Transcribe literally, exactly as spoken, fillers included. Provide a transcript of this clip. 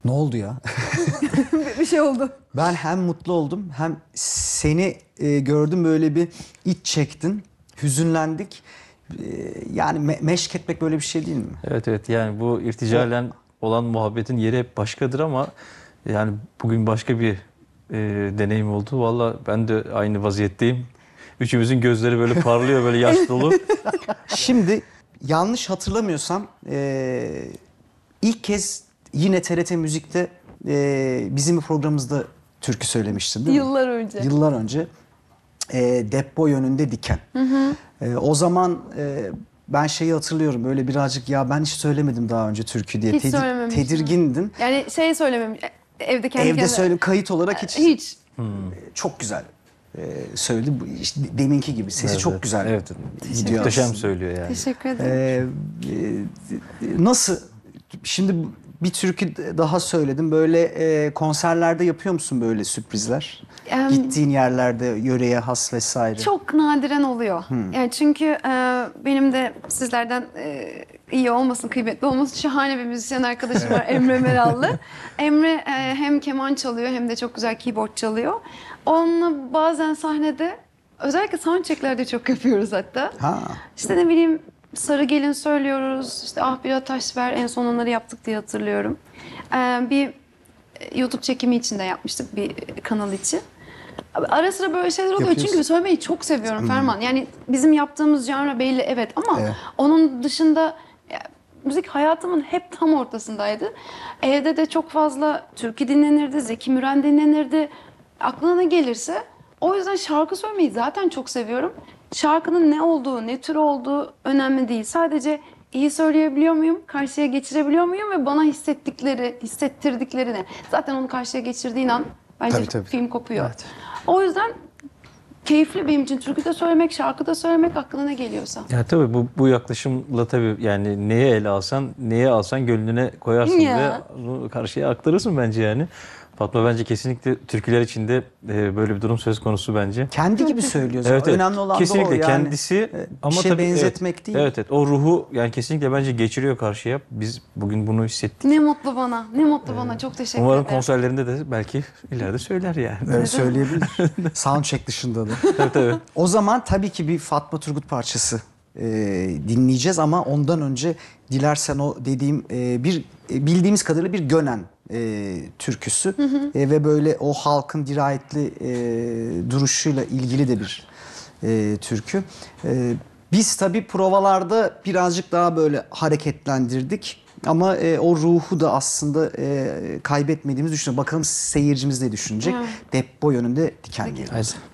Ne oldu ya? Bir şey oldu. Ben hem mutlu oldum hem seni e, gördüm, böyle bir iç çektin, hüzünlendik. E, yani me meşk etmek böyle bir şey değil mi? Evet evet, yani bu irticalen olan muhabbetin yeri hep başkadır ama yani bugün başka bir e, deneyim oldu. Valla ben de aynı vaziyetteyim. Üçümüzün gözleri böyle parlıyor, böyle yaş dolu. Şimdi yanlış hatırlamıyorsam e, ilk kez yine T R T Müzik'te e, bizim bir programımızda türkü söylemiştin değil mi? Yıllar önce. Yıllar önce. E, Depo Yönünde Diken. Hı hı. E, o zaman e, ben şeyi hatırlıyorum, böyle birazcık ya ben hiç söylemedim daha önce türkü diye. Hiç Tedir- söylememiştim. tedirgindin. Yani şey söylemem, evde kendi Evde kendine- söyle, kayıt olarak hiç, Hiç. çok güzel e, söyledi. Bu işte deminki gibi sesi Evet, çok evet. güzel Evet. gidiyor Muhteşem aslında. söylüyor yani. Teşekkür ederim. Ee, e, nasıl? Şimdi bir türkü daha söyledim. Böyle e, konserlerde yapıyor musun böyle sürprizler? Em, Gittiğin yerlerde yöreye has vesaire. Çok nadiren oluyor. Yani çünkü e, benim de sizlerden e, iyi olmasın, kıymetli olmasın, şahane bir müzisyen arkadaşım var, Emre Merallı. Emre e, hem keman çalıyor hem de çok güzel keyboard çalıyor. Onunla bazen sahnede, özellikle soundchecklerde çok yapıyoruz hatta. Ha. İşte ne bileyim, Sarı Gelin söylüyoruz, işte Ah Bir Ataş Ver, en son onları yaptık diye hatırlıyorum. E, bir YouTube çekimi için de yapmıştık, bir kanal için. Ara sıra böyle şeyler oluyor Yapıyorsun. çünkü söylemeyi çok seviyorum Ferman. Yani bizim yaptığımız janra belli, evet, ama Evet. onun dışında ya, müzik hayatımın hep tam ortasındaydı. Evde de çok fazla türkü dinlenirdi, Zeki Müren dinlenirdi. Aklına ne gelirse. O yüzden şarkı söylemeyi zaten çok seviyorum. Şarkının ne olduğu, ne tür olduğu önemli değil. Sadece iyi söyleyebiliyor muyum, karşıya geçirebiliyor muyum ve bana hissettikleri, hissettirdikleri ne? Zaten onu karşıya geçirdiğin an bence Tabii, tabii. film kopuyor. Evet. O yüzden keyifli benim için. Türkü de söylemek, şarkı da söylemek, aklına ne geliyorsa. Ya tabii bu, bu yaklaşımla tabii yani neye ele alsan, neye alsan gönlüne koyarsın Ya. ve bunu karşıya aktarırsın bence yani. Fatma bence kesinlikle türküler içinde e, böyle bir durum söz konusu bence. Kendi gibi söylüyorsun. Evet, evet. Önemli olan kesinlikle da o yani. kendisi Bir ama şey tabii benzetmek evet, değil. Evet evet, o ruhu yani kesinlikle bence geçiriyor karşıya. Biz bugün bunu hissettik. Ne mutlu bana, ne mutlu bana. Çok teşekkür Umarım ederim. konserlerinde de belki ileride söyler yani. Öyle söyleyebilir. Soundcheck dışında da. Tabii tabii. O zaman tabii ki bir Fatma Turgut parçası e, dinleyeceğiz ama ondan önce dilersen o dediğim e, bir e, bildiğimiz kadarıyla bir Gönen e, türküsü E, ve böyle o halkın dirayetli e, duruşuyla ilgili de bir e, türkü. E, biz tabii provalarda birazcık daha böyle hareketlendirdik. Ama e, o ruhu da aslında e, kaybetmediğimizi düşünüyorum. Bakalım seyircimiz ne düşünecek? Evet. Depo Yönünde Diken geliyor. Haydi.